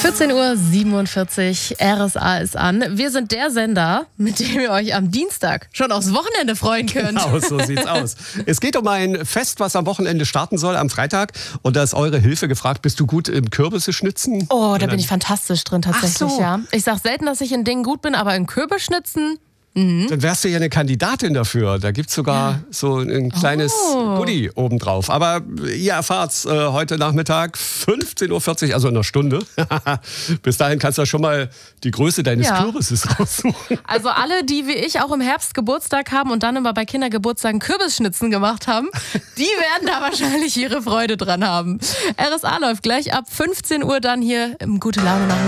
14:47 Uhr, RSA ist an. Wir sind der Sender, mit dem ihr euch am Dienstag schon aufs Wochenende freuen könnt. Genau, so sieht's aus. Es geht um ein Fest, was am Wochenende starten soll, am Freitag. Und da ist eure Hilfe gefragt. Bist du gut im Kürbisse schnitzen? Oh, da bin ich fantastisch drin tatsächlich, Ach so. ja. Ich sag selten, dass ich in Dingen gut bin, aber in Kürbisschnitzen... Dann wärst du ja eine Kandidatin dafür. Da gibt's sogar so ein kleines Goodie obendrauf. Aber ihr erfahrt's heute Nachmittag 15:40 Uhr, also in einer Stunde. Bis dahin kannst du ja schon mal die Größe deines Kürbisses raussuchen. Also alle, die wie ich auch im Herbst Geburtstag haben und dann immer bei Kindergeburtstagen Kürbisschnitzen gemacht haben, die werden da wahrscheinlich ihre Freude dran haben. RSA läuft gleich ab 15 Uhr dann hier im Gute Laune Nachmittag.